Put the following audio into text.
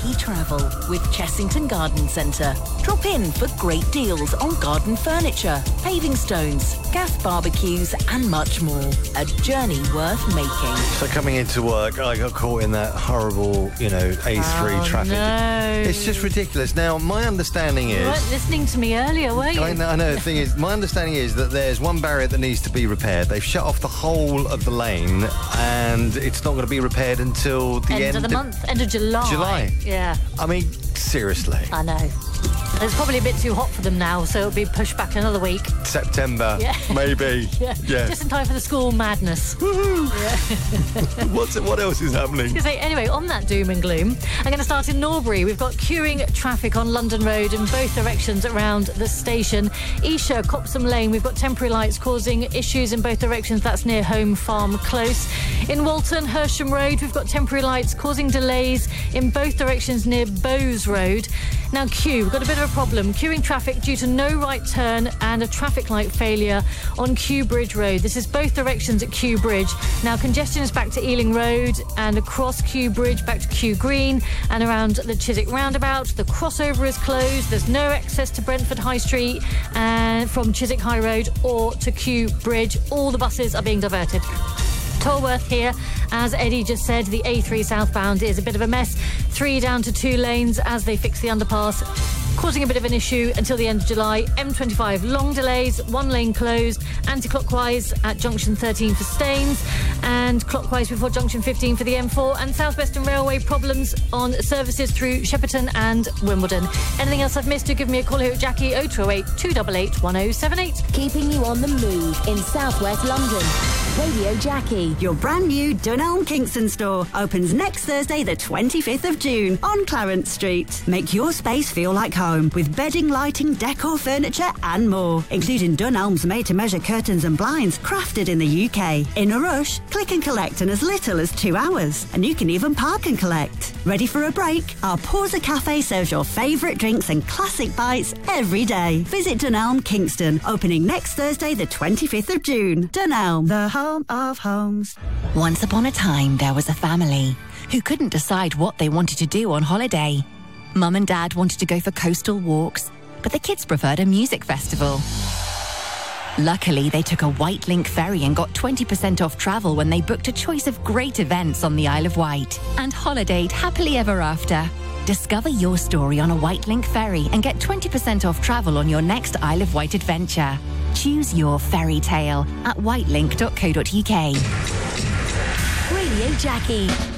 Jackie Travel with Chessington Garden Centre. Drop in for great deals on garden furniture, paving stones, gas barbecues and much more. A journey worth making. So coming into work, I got caught in that horrible, A3 traffic. No. It's just ridiculous. Now, my understanding is... You weren't listening to me earlier, were you? I know. The thing is, my understanding is that there's one barrier that needs to be repaired. They've shut off the whole of the lane, and it's not going to be repaired until the end of the month, end of July. July. Yeah. I mean, seriously. I know. It's probably a bit too hot for them now, so it'll be pushed back another week. September, maybe. Yeah. Just in time for the school madness. Woohoo! Yeah. What else is happening? Anyway, on that doom and gloom, I'm going to start in Norbury. We've got queuing traffic on London Road in both directions around the station. Esher, Copsam Lane, we've got temporary lights causing issues in both directions. That's near Home Farm Close. In Walton, Hersham Road, we've got temporary lights causing delays in both directions near Bowes Road. Now, we've got a bit of a problem. Queuing traffic due to no right turn and a traffic light failure on Kew Bridge Road. This is both directions at Kew Bridge. Now, congestion is back to Ealing Road and across Kew Bridge back to Kew Green and around the Chiswick roundabout. The crossover is closed. There's no access to Brentford High Street and from Chiswick High Road or to Kew Bridge. All the buses are being diverted. Tolworth here, as Eddie just said, the A3 southbound is a bit of a mess. 3 down to 2 lanes as they fix the underpass, causing a bit of an issue until the end of July. M25, long delays, 1 lane closed, anti-clockwise at junction 13 for Staines, and clockwise before junction 15 for the M4, and South Western Railway problems on services through Shepperton and Wimbledon. Anything else I've missed, do give me a call here at Jackie, 0208 288 1078. Keeping you on the move in South West London. Radio Jackie. Your brand new Dunelm Kingston store opens next Thursday, the 25th of June on Clarence Street. Make your space feel like home with bedding, lighting, decor, furniture and more, including Dunelm's made-to-measure curtains and blinds crafted in the UK. In a rush? Click and collect in as little as 2 hours, and you can even park and collect. Ready for a break? Our Pausa Cafe serves your favourite drinks and classic bites every day. Visit Dunelm Kingston, opening next Thursday, the 25th of June. Dunelm, the home of homes. Once upon a time, there was a family who couldn't decide what they wanted to do on holiday. Mum and Dad wanted to go for coastal walks, but the kids preferred a music festival. Luckily, they took a White Link ferry and got 20% off travel when they booked a choice of great events on the Isle of Wight and holidayed happily ever after. Discover your story on a White Link ferry and get 20% off travel on your next Isle of Wight adventure. Choose your fairy tale at whitelink.co.uk. Radio Jackie.